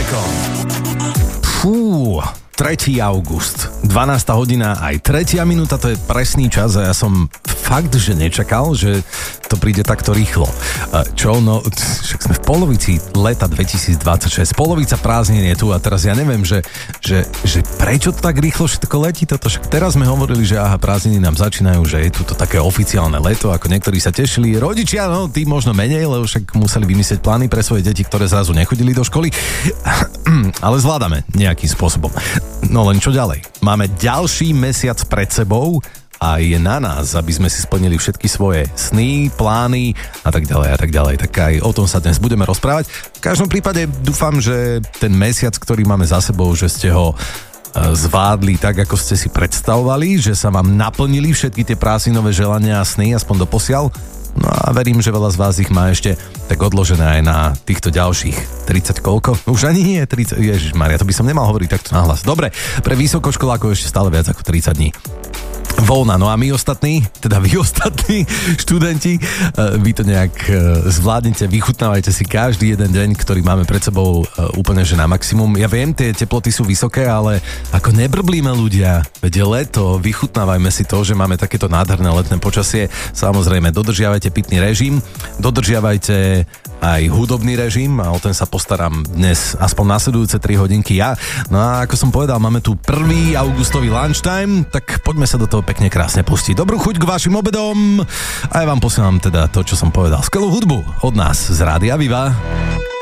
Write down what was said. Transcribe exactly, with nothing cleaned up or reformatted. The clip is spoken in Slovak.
Vaňkom. Fú, tretieho august, dvanásta hodina, aj tretia minúta, to je presný čas a ja som fakt, že nečakal, že to príde takto rýchlo. Čo? No, však sme v polovici leta dvetisícdvadsaťšesť, polovica prázdnin je tu a teraz ja neviem, že, že, že prečo to tak rýchlo všetko letí toto? Však teraz sme hovorili, že aha, prázdniny nám začínajú, že je tu to také oficiálne leto, ako niektorí sa tešili. Rodičia, no, tí možno menej, lebo však museli vymyslieť plány pre svoje deti, ktoré zrazu nechodili do školy. Ale zvládame nejakým spôsobom. No len čo ďalej? Máme ďalší mesiac pred sebou a je na nás, aby sme si splnili všetky svoje sny, plány a tak ďalej a tak ďalej. Tak aj o tom sa dnes budeme rozprávať. V každom prípade dúfam, že ten mesiac, ktorý máme za sebou, že ste ho zvládli tak, ako ste si predstavovali, že sa vám naplnili všetky tie prázdninové želania a sny, aspoň doposiaľ. No a verím, že veľa z vás ich má ešte tak odložené aj na týchto ďalších tridsať koľko? Už ani nie, tridsať, ježišmaria, to by som nemal hovoriť takto nahlas. Dobre, pre vysokoškolákov ešte stále viac ako tridsať dní. Voľna, no a my ostatní, teda vy ostatní študenti, vy to nejak zvládnete, vychutnávajte si každý jeden deň, ktorý máme pred sebou úplne že na maximum. Ja viem, tie teploty sú vysoké, ale ako nebrblíme ľudia, veď je leto, vychutnávajme si to, že máme takéto nádherné letné počasie. Samozrejme, dodržiavajte pitný režim, dodržiavajte aj hudobný režim a o ten sa postaram dnes aspoň nasledujúce tri hodinky ja. No a ako som povedal, máme tu prvý augustový lunchtime, tak poďme sa do toho pekne krásne pustiť. Dobrú chuť k vašim obedom a ja vám posielam teda to, čo som povedal. Skvelú hudbu od nás z Rádia Viva.